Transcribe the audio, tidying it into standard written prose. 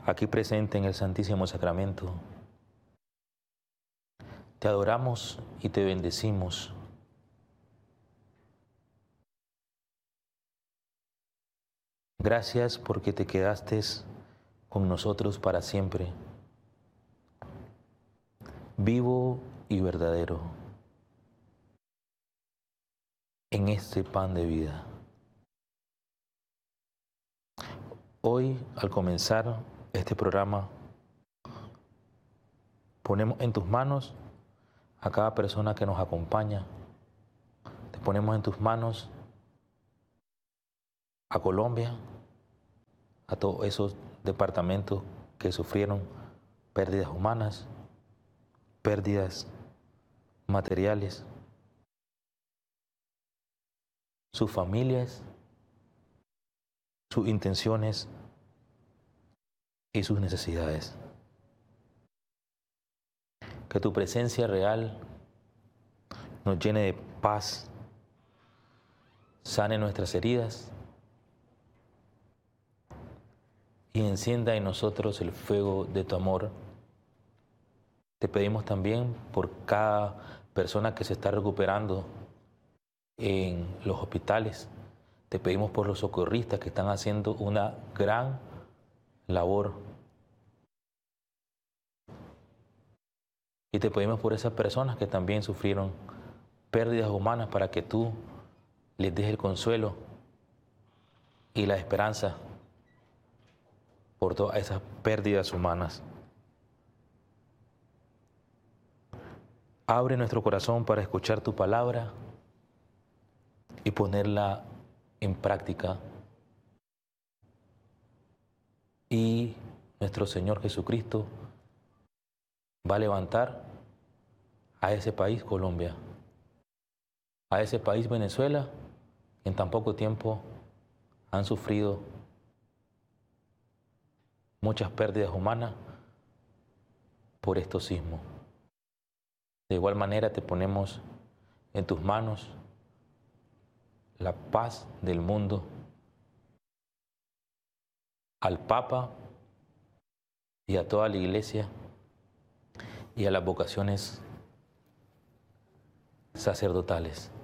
aquí presente en el Santísimo Sacramento. Te adoramos y te bendecimos. Gracias porque te quedaste con nosotros para siempre, vivo y verdadero, en este pan de vida. Hoy, al comenzar este programa, ponemos en tus manos a cada persona que nos acompaña. Te ponemos en tus manos a Colombia, a todos esos departamentos que sufrieron pérdidas humanas, pérdidas materiales, sus familias, sus intenciones y sus necesidades. Que tu presencia real nos llene de paz, sane nuestras heridas y encienda en nosotros el fuego de tu amor. Te pedimos también por cada persona que se está recuperando en los hospitales. Te pedimos por los socorristas que están haciendo una gran labor. Y te pedimos por esas personas que también sufrieron pérdidas humanas para que tú les des el consuelo y la esperanza por todas esas pérdidas humanas. Abre nuestro corazón para escuchar tu palabra y ponerla en práctica. Y nuestro Señor Jesucristo va a levantar a ese país Colombia, a ese país Venezuela, que en tan poco tiempo han sufrido muchas pérdidas humanas por estos sismos. De igual manera te ponemos en tus manos la paz del mundo, al Papa y a toda la Iglesia y a las vocaciones sacerdotales.